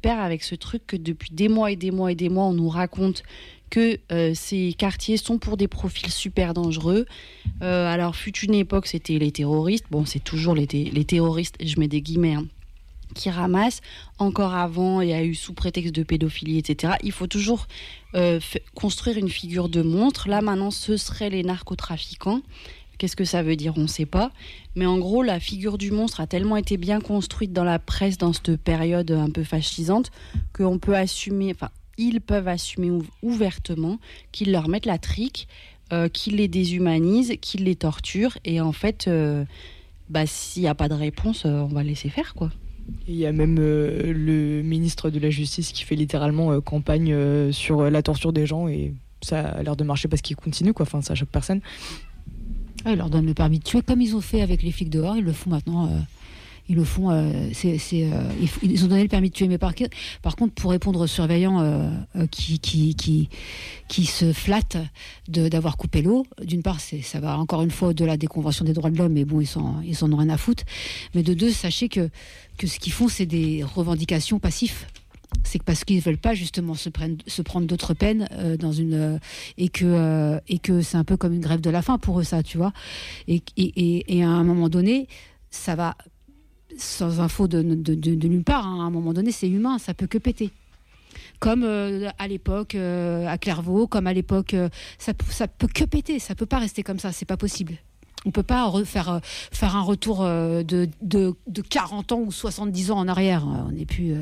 perd avec ce truc que depuis des mois et des mois et des mois, on nous raconte que ces quartiers sont pour des profils super dangereux. Alors, fut une époque, c'était les terroristes. Bon, c'est toujours les terroristes, je mets des guillemets, hein, qui ramassent. Encore avant, il y a eu sous prétexte de pédophilie, etc. Il faut toujours construire une figure de monstre. Là, maintenant, ce seraient les narcotrafiquants. Qu'est-ce que ça veut dire ? On ne sait pas. Mais en gros, la figure du monstre a tellement été bien construite dans la presse, dans cette période un peu fascisante, qu'on peut assumer... Enfin, ils peuvent assumer ouvertement qu'ils leur mettent la trique, qu'ils les déshumanisent, qu'ils les torturent. Et en fait, s'il n'y a pas de réponse, on va laisser faire, quoi. Il y a même le ministre de la Justice qui fait littéralement campagne sur la torture des gens, et ça a l'air de marcher parce qu'il continue, quoi. Enfin, ça choque personne. Ils leur donnent le permis de tuer, comme ils ont fait avec les flics dehors. Ils le font maintenant. Ils le font. Ils ont donné le permis de tuer. Mais par contre, pour répondre aux surveillants qui se flattent d'avoir coupé l'eau, d'une part, ça va encore une fois au-delà des conventions des droits de l'homme, mais bon, ils en ont rien à foutre. Mais de deux, sachez que ce qu'ils font, c'est des revendications passives. C'est que parce qu'ils ne veulent pas justement se prendre d'autres peines et que c'est un peu comme une grève de la faim pour eux, ça, tu vois. Et à un moment donné, ça va, sans info de nulle part, hein, à un moment donné, c'est humain, ça peut que péter. Comme à l'époque à Clairvaux, comme à l'époque, ça peut que péter, ça peut pas rester comme ça, c'est pas possible. On peut pas faire un retour de 40 ans ou 70 ans en arrière. On n'est plus...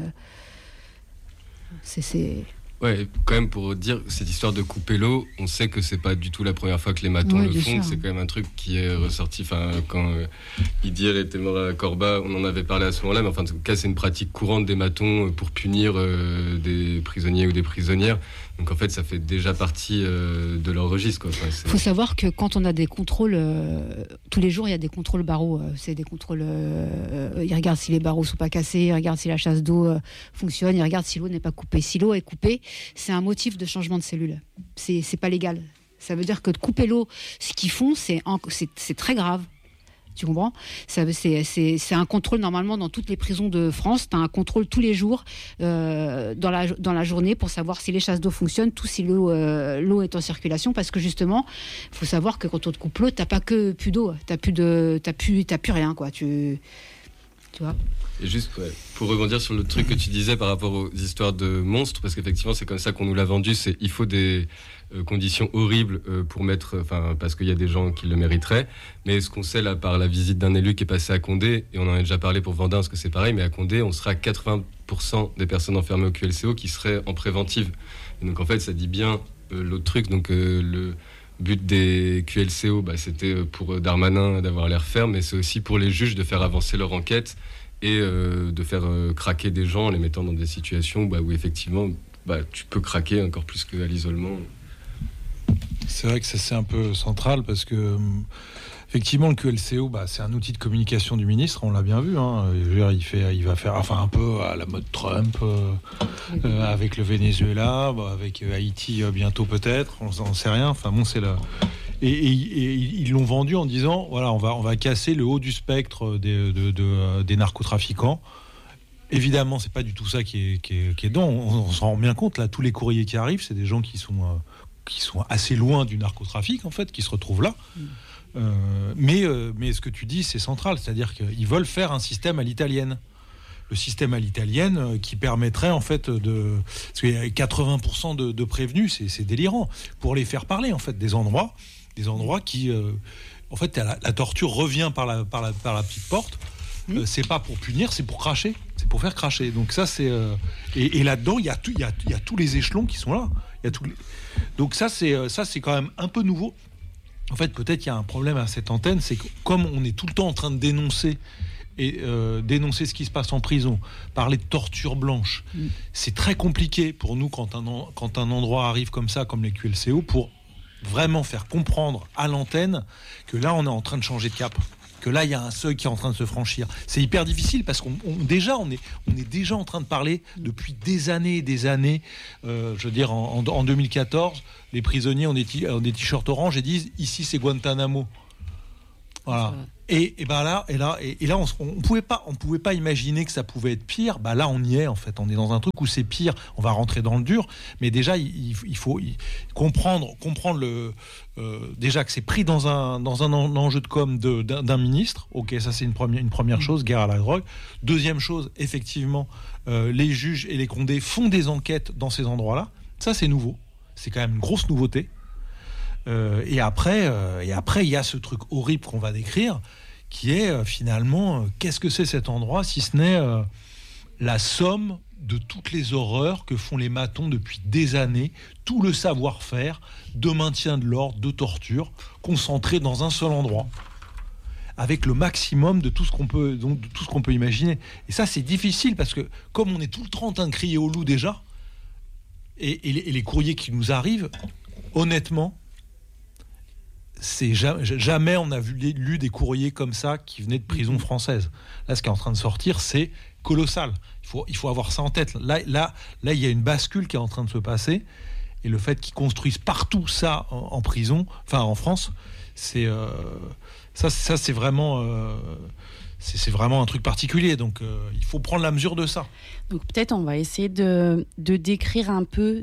C'est... Ouais, quand même, pour dire cette histoire de couper l'eau, on sait que c'est pas du tout la première fois que les matons le font, c'est quand même un truc qui est ressorti, quand Idir était mort à Corba, on en avait parlé à ce moment-là, mais en tout cas c'est une pratique courante des matons pour punir des prisonniers ou des prisonnières, donc en fait ça fait déjà partie de leur registre, quoi. Faut savoir que quand on a des contrôles, tous les jours il y a des contrôles barreaux, c'est des contrôles, ils regardent si les barreaux sont pas cassés, ils regardent si la chasse d'eau fonctionne, ils regardent si l'eau n'est pas coupée. Si l'eau est coupée, c'est un motif de changement de cellule. C'est pas légal. Ça veut dire que de couper l'eau, ce qu'ils font, c'est très grave. Tu comprends ? C'est un contrôle normalement dans toutes les prisons de France. Tu as un contrôle tous les jours dans la journée pour savoir si les chasses d'eau fonctionnent, tout si l'eau est en circulation. Parce que justement, il faut savoir que quand on te coupe l'eau, tu n'as pas que plus d'eau. Tu n'as plus rien, quoi. Tu vois ? Et juste pour rebondir sur le truc que tu disais par rapport aux histoires de monstres, parce qu'effectivement c'est comme ça qu'on nous l'a vendu, il faut des conditions horribles pour mettre, parce qu'il y a des gens qui le mériteraient, mais ce qu'on sait là par la visite d'un élu qui est passé à Condé, et on en a déjà parlé pour Vendin parce que c'est pareil, mais à Condé on serait à 80% des personnes enfermées au QLCO qui seraient en préventive, et donc en fait ça dit bien l'autre truc, donc le but des QLCO, c'était pour Darmanin d'avoir l'air ferme, mais c'est aussi pour les juges de faire avancer leur enquête et de faire craquer des gens en les mettant dans des situations où effectivement tu peux craquer encore plus qu'à l'isolement. C'est vrai que ça c'est un peu central parce que effectivement le QLCO c'est un outil de communication du ministre, on l'a bien vu, hein. Il va faire un peu à la mode Trump avec le Venezuela, avec Haïti bientôt peut-être, on n'en sait rien, c'est là. Et ils l'ont vendu en disant voilà, on va casser le haut du spectre des narcotrafiquants. Évidemment, c'est pas du tout ça qui est dedans. On s'en rend bien compte là. Tous les courriers qui arrivent, c'est des gens qui sont assez loin du narcotrafic en fait, qui se retrouvent là. Mais ce que tu dis, c'est central, c'est-à-dire qu'ils veulent faire un système à l'italienne. Le système à l'italienne qui permettrait en fait parce qu'il y a 80% de prévenus, c'est délirant, pour les faire parler en fait des endroits qui en fait la torture revient par la petite porte. C'est pas pour punir, c'est pour cracher, c'est pour faire cracher. Donc ça c'est et là-dedans il y a tous les échelons qui sont là. Donc ça c'est quand même un peu nouveau. En fait, peut-être qu'il y a un problème à cette antenne, c'est que comme on est tout le temps en train de dénoncer ce qui se passe en prison, parler de torture blanche, c'est très compliqué pour nous quand un endroit arrive comme ça, comme les QLCO, pour vraiment faire comprendre à l'antenne que là on est en train de changer de cap, que là il y a un seuil qui est en train de se franchir. C'est hyper difficile parce qu'on est déjà en train de parler depuis des années et des années. Je veux dire en 2014, les prisonniers ont des t-shirts orange et disent ici c'est Guantanamo. Voilà. Et là, on pouvait pas imaginer que ça pouvait être pire. Bah là, on y est en fait. On est dans un truc où c'est pire. On va rentrer dans le dur, mais déjà, il faut comprendre déjà que c'est pris dans un enjeu de com d'un ministre. Ok, ça c'est une première chose, guerre à la drogue. Deuxième chose, effectivement, les juges et les condés font des enquêtes dans ces endroits-là. Ça c'est nouveau. C'est quand même une grosse nouveauté. Et après, il y a ce truc horrible qu'on va décrire, qui est finalement, qu'est-ce que c'est cet endroit, si ce n'est la somme de toutes les horreurs que font les matons depuis des années, tout le savoir-faire de maintien de l'ordre, de torture, concentré dans un seul endroit, avec le maximum de tout ce qu'on peut imaginer. Et ça, c'est difficile, parce que comme on est tout le temps en train de crier au loup déjà, et les courriers qui nous arrivent, honnêtement, c'est jamais on a lu des courriers comme ça qui venaient de prison française. Là, ce qui est en train de sortir, c'est colossal. Il faut avoir ça en tête. Là, il y a une bascule qui est en train de se passer, et le fait qu'ils construisent partout ça en prison, enfin en France, c'est vraiment un truc particulier. Donc, il faut prendre la mesure de ça. Donc peut-être on va essayer de décrire un peu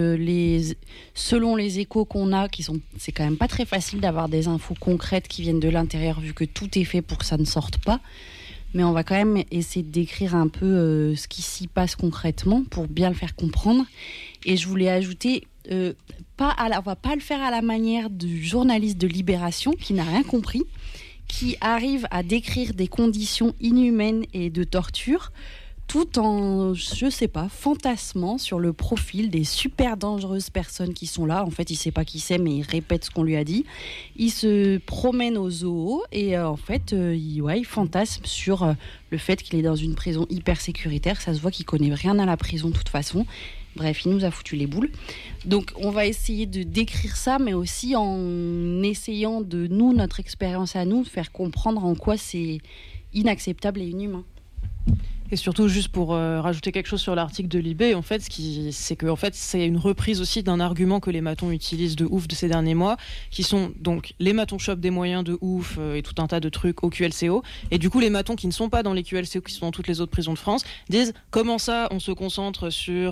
selon les échos qu'on a, c'est quand même pas très facile d'avoir des infos concrètes qui viennent de l'intérieur, vu que tout est fait pour que ça ne sorte pas. Mais on va quand même essayer de décrire un peu ce qui s'y passe concrètement pour bien le faire comprendre. Et je voulais ajouter, on va pas le faire à la manière du journaliste de Libération qui n'a rien compris, qui arrive à décrire des conditions inhumaines et de torture, tout en, je sais pas, fantasmant sur le profil des super dangereuses personnes qui sont là. En fait, il sait pas qui c'est, mais il répète ce qu'on lui a dit. Il se promène au zoo et en fait, il fantasme sur le fait qu'il est dans une prison hyper sécuritaire. Ça se voit qu'il connaît rien à la prison de toute façon. Bref, il nous a foutu les boules. Donc, on va essayer de décrire ça, mais aussi en essayant de notre expérience à nous, de faire comprendre en quoi c'est inacceptable et inhumain. Et surtout, juste pour rajouter quelque chose sur l'article de Libé, en fait, c'est que c'est une reprise aussi d'un argument que les matons utilisent de ouf de ces derniers mois, qui sont donc les matons chopent des moyens de ouf et tout un tas de trucs au QLCO. Et du coup, les matons qui ne sont pas dans les QLCO, qui sont dans toutes les autres prisons de France, disent comment ça, on se concentre sur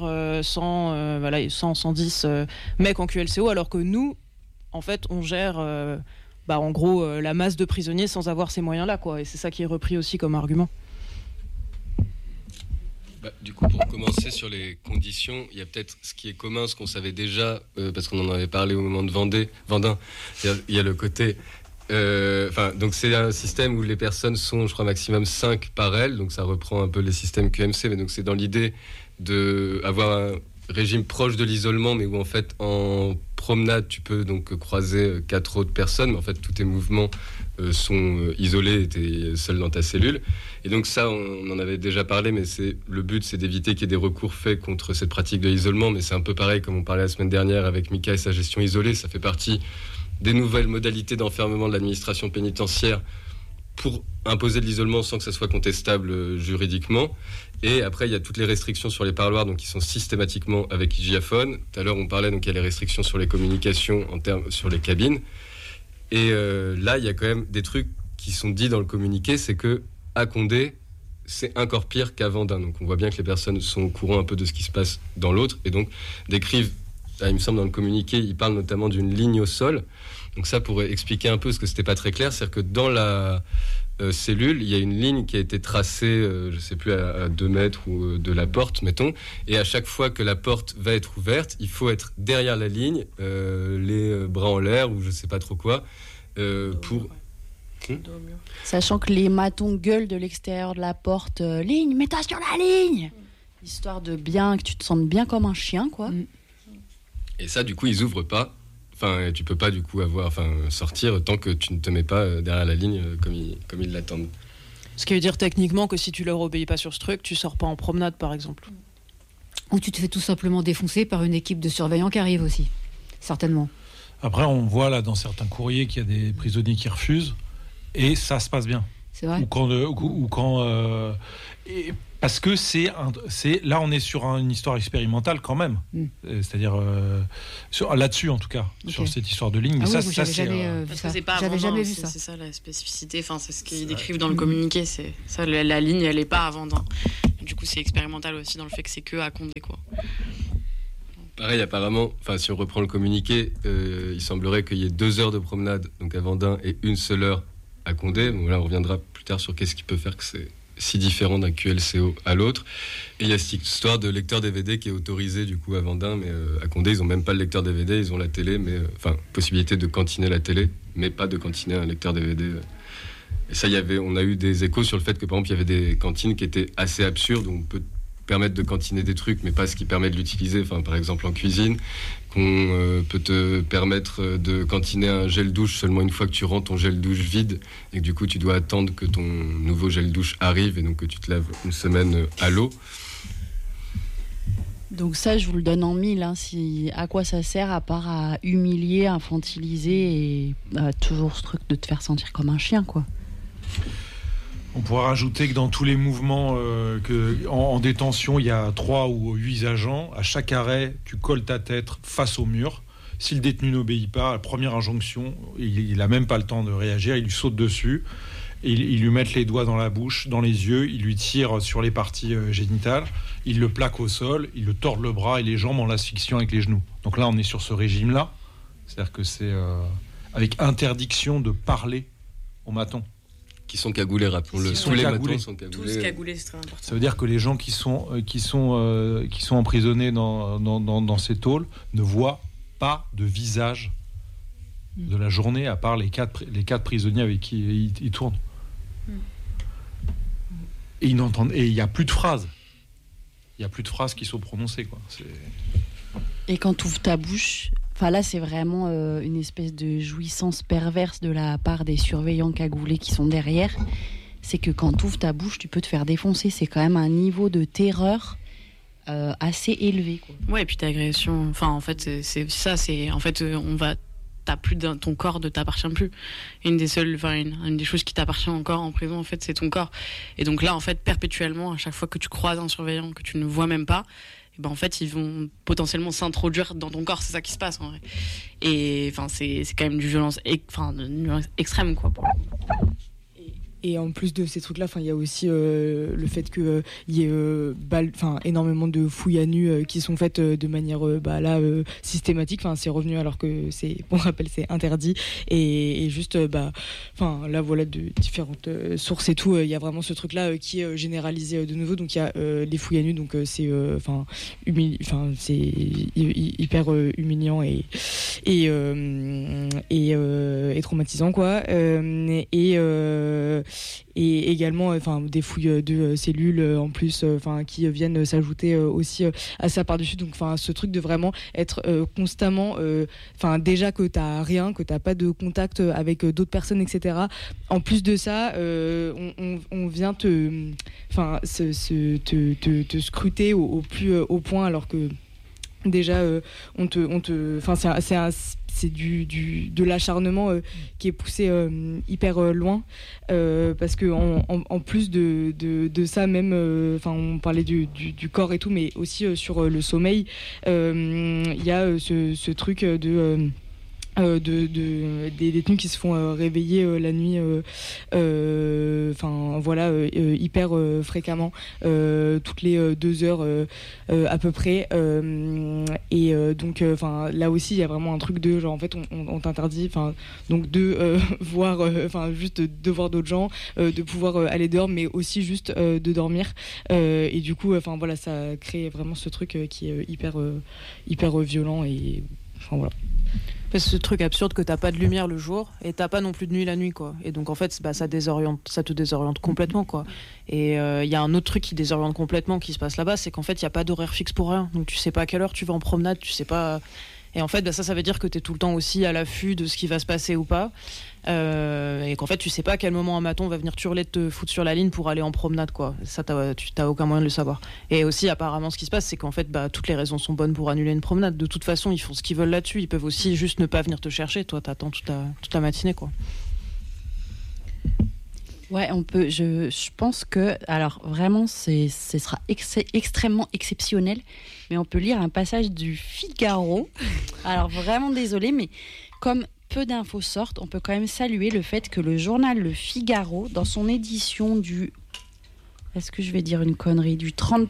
110 mecs en QLCO, alors que nous, en fait, on gère en gros la masse de prisonniers sans avoir ces moyens-là, quoi. Et c'est ça qui est repris aussi comme argument. Du coup, pour commencer sur les conditions, il y a peut-être ce qui est commun, ce qu'on savait déjà, parce qu'on en avait parlé au moment de Vendin. Il y a le côté... donc c'est un système où les personnes sont, je crois, maximum 5 par aile, donc ça reprend un peu les systèmes QMC, mais donc c'est dans l'idée d'avoir un régime proche de l'isolement, mais où en fait, en promenade, tu peux donc croiser 4 autres personnes, mais en fait, tous tes mouvements sont isolés et tu es seul dans ta cellule. Et donc ça, on en avait déjà parlé, mais le but, c'est d'éviter qu'il y ait des recours faits contre cette pratique de l'isolement, mais c'est un peu pareil comme on parlait la semaine dernière avec Mika et sa gestion isolée. Ça fait partie des nouvelles modalités d'enfermement de l'administration pénitentiaire pour imposer de l'isolement sans que ça soit contestable juridiquement. Et après, il y a toutes les restrictions sur les parloirs, donc qui sont systématiquement avec hygiaphone. Tout à l'heure, on parlait, donc il y a les restrictions sur les communications sur les cabines. Et là, il y a quand même des trucs qui sont dits dans le communiqué, c'est que à Condé, c'est encore pire qu'à Vendin. Donc on voit bien que les personnes sont au courant un peu de ce qui se passe dans l'autre, et donc décrivent, il me semble dans le communiqué, ils parlent notamment d'une ligne au sol. Donc ça, pour expliquer un peu, ce que c'était pas très clair, c'est-à-dire que dans la cellule, il y a une ligne qui a été tracée, je sais plus, à 2 mètres ou de la porte, mettons, et à chaque fois que la porte va être ouverte, il faut être derrière la ligne, les bras en l'air, ou je sais pas trop quoi, pour... Sachant que les matons gueulent de l'extérieur de la porte, ligne, mets-toi sur la ligne, histoire de bien que tu te sentes bien comme un chien, quoi. Et ça, du coup, ils ouvrent pas. Enfin, tu peux pas du coup sortir tant que tu ne te mets pas derrière la ligne comme ils l'attendent. Ce qui veut dire techniquement que si tu leur obéis pas sur ce truc, tu sors pas en promenade, par exemple. Ou tu te fais tout simplement défoncer par une équipe de surveillants qui arrive aussi, certainement. Après, on voit là dans certains courriers qu'il y a des prisonniers qui refusent. Et ça se passe bien. C'est vrai. Ou quand parce que là on est sur une histoire expérimentale quand même. C'est-à-dire là-dessus en tout cas, sur cette histoire de ligne. Mais ça, c'est parce que c'est pas j'avais Vendin, jamais vu ça. C'est ça la spécificité. Enfin, c'est ce qu'ils décrivent dans le communiqué. C'est ça, la ligne, elle est pas à Vendin. Du coup, c'est expérimental aussi dans le fait que c'est que à Condé, quoi. Pareil, apparemment, si on reprend le communiqué, il semblerait qu'il y ait 2 heures de promenade donc à Vendin et 1 seule heure à Condé. Bon, là, on reviendra plus tard sur qu'est-ce qui peut faire que c'est si différent d'un QLCO à l'autre. Et il y a cette histoire de lecteur DVD qui est autorisé du coup à Vendin, mais à Condé, ils n'ont même pas le lecteur DVD, ils ont la télé, mais possibilité de cantiner la télé, mais pas de cantiner un lecteur DVD. Et ça, on a eu des échos sur le fait que par exemple, il y avait des cantines qui étaient assez absurdes, où on peut permettre de cantiner des trucs, mais pas ce qui permet de l'utiliser. Par exemple en cuisine, qu'on peut te permettre de cantiner un gel douche seulement une fois que tu rends ton gel douche vide, et que du coup tu dois attendre que ton nouveau gel douche arrive, et donc que tu te laves une semaine à l'eau. Donc ça, je vous le donne en mille. À quoi ça sert à part à humilier, infantiliser et toujours ce truc de te faire sentir comme un chien, quoi. On pourra rajouter que dans tous les mouvements en détention, il y a 3 ou 8 agents. À chaque arrêt, tu colles ta tête face au mur. Si le détenu n'obéit pas, à la première injonction, il n'a même pas le temps de réagir, il lui saute dessus. Ils lui mettent les doigts dans la bouche, dans les yeux, ils lui tirent sur les parties génitales, ils le plaquent au sol, ils le tordent le bras et les jambes en l'asphyxiant avec les genoux. Donc là, on est sur ce régime-là. C'est-à-dire que c'est avec interdiction de parler aux matons. Qui sont cagoulés, rappelons-le. Tous les matons sont cagoulés. Tous cagoulés, c'est très important. Ça veut dire que les gens qui sont emprisonnés dans ces tôles ne voient pas de visage de la journée, à part les quatre prisonniers avec qui ils tournent. Et ils n'entendent, et il n'y a plus de phrases. Il n'y a plus de phrases qui sont prononcées, quoi. Et quand tu ouvres ta bouche, là c'est vraiment une espèce de jouissance perverse de la part des surveillants cagoulés qui sont derrière. C'est que quand tu ouvres ta bouche, tu peux te faire défoncer. C'est quand même un niveau de terreur assez élevé, quoi. Ouais, et puis d'agression. En fait, c'est ça. T'as plus ton corps ne t'appartient plus. Une des choses qui t'appartient encore en prison, en fait, c'est ton corps. Et donc là, en fait, perpétuellement, à chaque fois que tu croises un surveillant que tu ne vois même pas, en fait, ils vont potentiellement s'introduire dans ton corps. C'est ça qui se passe, en vrai. Et c'est quand même d'une violence extrême, quoi. Pour le coup. Et en plus de ces trucs-là, il y a aussi le fait qu'il y ait énormément de fouilles à nu qui sont faites de manière systématique. C'est revenu alors que on rappelle, c'est interdit. Et juste, là, voilà, de différentes sources et tout. Il y a vraiment ce truc-là qui est généralisé de nouveau. Donc il y a les fouilles à nu. Donc c'est hyper humiliant et traumatisant, quoi. Et également des fouilles de cellules en plus qui viennent s'ajouter aussi à ça par-dessus. Donc ce truc de vraiment être constamment déjà que t'as rien, que t'as pas de contact avec d'autres personnes, etc. En plus de ça, on vient te scruter au plus haut point, alors que déjà c'est de l'acharnement qui est poussé hyper loin, parce que en plus de ça, même on parlait du corps et tout, mais aussi sur le sommeil, il y a ce truc des détenus qui se font réveiller la nuit hyper fréquemment, toutes les 2 heures à peu près, et donc là aussi il y a vraiment un truc de genre, en fait on t'interdit donc de voir juste de voir d'autres gens, de pouvoir aller dehors, mais aussi juste de dormir, et du coup ça crée vraiment ce truc qui est hyper violent, et voilà. Ce truc absurde que t'as pas de lumière le jour et t'as pas non plus de nuit la nuit, quoi. Et donc en fait ça te désoriente complètement, quoi. Et il y a un autre truc qui désoriente complètement qui se passe là-bas, c'est qu'en fait il y a pas d'horaire fixe pour rien. Donc tu sais pas à quelle heure tu vas en promenade, tu sais pas. Et en fait ça veut dire que t'es tout le temps aussi à l'affût de ce qui va se passer ou pas, et qu'en fait tu sais pas à quel moment un maton va venir t'hurler de te foutre sur la ligne pour aller en promenade, quoi. Ça t'as aucun moyen de le savoir. Et aussi apparemment ce qui se passe, c'est qu'en fait toutes les raisons sont bonnes pour annuler une promenade. De toute façon ils font ce qu'ils veulent là-dessus. Ils peuvent aussi juste ne pas venir te chercher, toi t'attends toute la matinée, quoi. Ouais, on peut. Je pense que, alors vraiment, ce sera extrêmement exceptionnel, mais on peut lire un passage du Figaro. Alors vraiment désolé, mais comme peu d'infos sortent, on peut quand même saluer le fait que le journal Le Figaro, dans son édition est-ce que je vais dire une connerie, du 30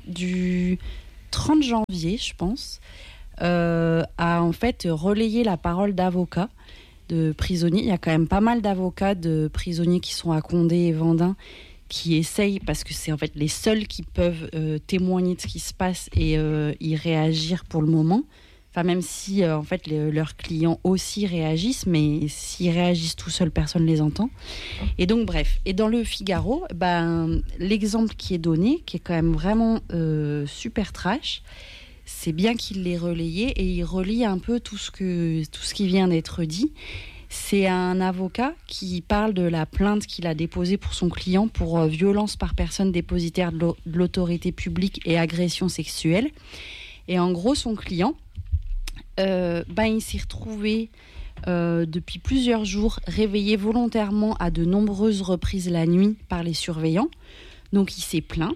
janvier, je pense, a en fait relayé la parole d'avocats de prisonniers. Il y a quand même pas mal d'avocats de prisonniers qui sont à Condé et Vendin qui essayent, parce que c'est en fait les seuls qui peuvent témoigner de ce qui se passe et y réagir pour le moment. Enfin, même si en fait leurs clients aussi réagissent, mais s'ils réagissent tout seuls, personne ne les entend. Et donc bref. Et dans le Figaro, l'exemple qui est donné, qui est quand même vraiment super trash, c'est bien qu'il l'ait relayé et il relie un peu tout ce qui vient d'être dit. C'est un avocat qui parle de la plainte qu'il a déposée pour son client pour violence par personne dépositaire de l'autorité publique et agression sexuelle. Et en gros, son client, il s'est retrouvé depuis plusieurs jours réveillé volontairement à de nombreuses reprises la nuit par les surveillants. Donc il s'est plaint.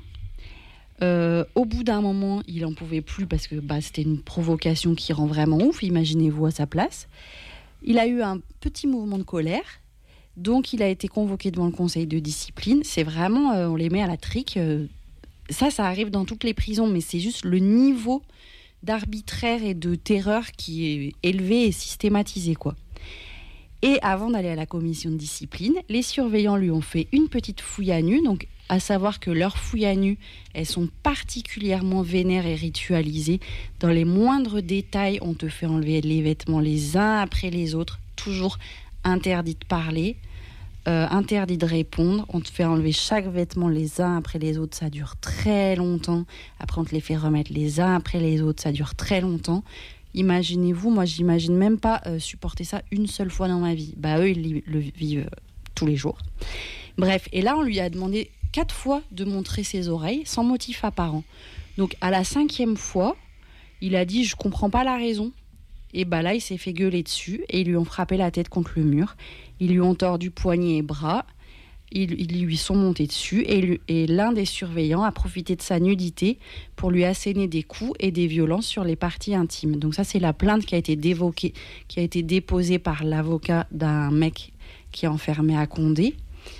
Au bout d'un moment, il n'en pouvait plus parce que c'était une provocation qui rend vraiment ouf. Imaginez-vous à sa place. Il a eu un petit mouvement de colère. Donc, il a été convoqué devant le conseil de discipline. C'est vraiment, on les met à la trique. Ça arrive dans toutes les prisons, mais c'est juste le niveau d'arbitraire et de terreur qui est élevé et systématisé, quoi. Et avant d'aller à la commission de discipline, les surveillants lui ont fait une petite fouille à nu. Donc, à savoir que leurs fouilles à nu, elles sont particulièrement vénères et ritualisées. Dans les moindres détails, on te fait enlever les vêtements les uns après les autres. Toujours interdit de parler, interdit de répondre. On te fait enlever chaque vêtement les uns après les autres. Ça dure très longtemps. Après, on te les fait remettre les uns après les autres. Ça dure très longtemps. Imaginez-vous, moi, j'imagine même pas supporter ça une seule fois dans ma vie. Eux, ils le vivent tous les jours. Bref, et là, on lui a demandé 4 fois de montrer ses oreilles sans motif apparent. Donc à la 5e fois, il a dit « je comprends pas la raison ». Et là, il s'est fait gueuler dessus et ils lui ont frappé la tête contre le mur. Ils lui ont tordu poignets et bras. Ils lui sont montés dessus et l'un des surveillants a profité de sa nudité pour lui asséner des coups et des violences sur les parties intimes. Donc ça, c'est la plainte qui a été déposée par l'avocat d'un mec qui est enfermé à Condé.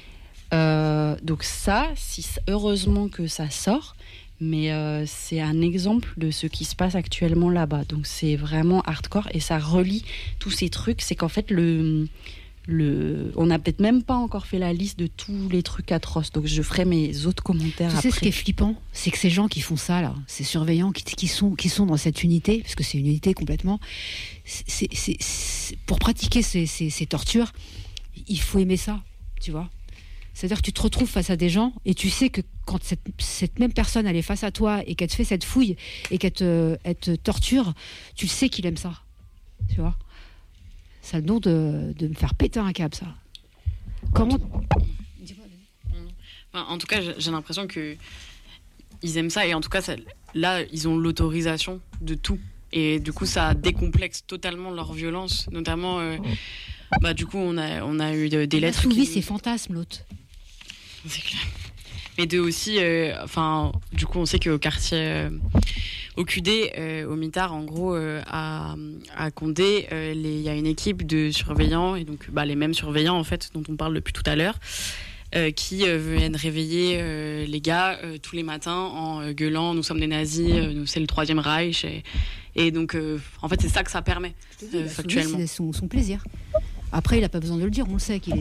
Donc ça, heureusement que ça sort, mais c'est un exemple de ce qui se passe actuellement là-bas. Donc c'est vraiment hardcore et ça relie tous ces trucs. C'est qu'en fait, on n'a peut-être même pas encore fait la liste de tous les trucs atroces. Donc je ferai mes autres commentaires après. Tu sais ce qui est flippant, c'est que ces gens qui font ça, là, ces surveillants qui sont dans cette unité, parce que c'est une unité complètement, c'est pour pratiquer ces tortures, il faut aimer ça, tu vois. C'est-à-dire que tu te retrouves face à des gens et tu sais que quand cette même personne elle est face à toi et qu'elle te fait cette fouille et qu'elle te torture, tu sais qu'il aime ça. Tu vois ? Ça a le don de me faire péter un câble, ça. Comment... En tout cas, j'ai l'impression qu'ils aiment ça et en tout cas, là, ils ont l'autorisation de tout. Et du coup, ça décomplexe totalement leur violence, notamment... du coup, on a eu des lettres... On a soulevé ses fantasmes, l'autre. C'est clair. Mais de aussi, du coup, on sait qu'au quartier, au QD, au Mitard, en gros, à Condé, il y a une équipe de surveillants, et donc les mêmes surveillants, en fait, dont on parle depuis tout à l'heure, qui viennent réveiller les gars tous les matins en gueulant « nous sommes des nazis, c'est le 3e Reich ». Et donc, en fait, c'est ça que ça permet, factuellement. C'est son plaisir. Après, il n'a pas besoin de le dire, on le sait qu'il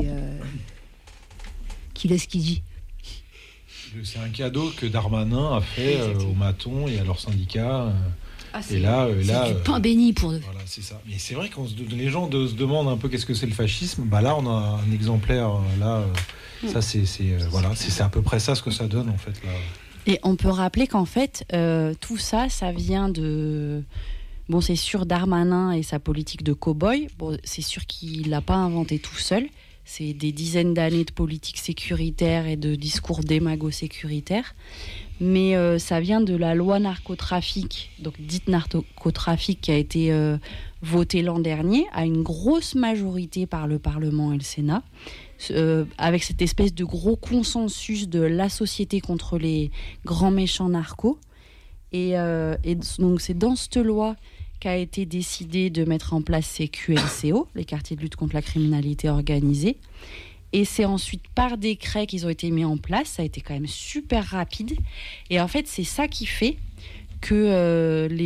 est ce qu'il dit. C'est un cadeau que Darmanin a fait aux matons et à leurs syndicats. Et là, c'est du pain béni pour eux. Voilà, c'est ça. Mais c'est vrai que les gens se demandent un peu qu'est-ce que c'est le fascisme. Là, on a un exemplaire. Ça, c'est à peu près ça ce que ça donne en fait là. Et on peut rappeler qu'en fait, tout ça vient de... Bon, c'est sûr, Darmanin et sa politique de cow-boy. Bon, c'est sûr qu'il l'a pas inventé tout seul. C'est des dizaines d'années de politique sécuritaire et de discours démago-sécuritaires. Mais ça vient de la loi narcotrafic, donc dite narcotrafic, qui a été votée l'an dernier à une grosse majorité par le Parlement et le Sénat. avec cette espèce de gros consensus de la société contre les grands méchants narcos. Et donc c'est dans cette loi qu'a été décidé de mettre en place ces QLCO, les quartiers de lutte contre la criminalité organisée. Et c'est ensuite par décret qu'ils ont été mis en place. Ça a été quand même super rapide. Et en fait, c'est ça qui fait que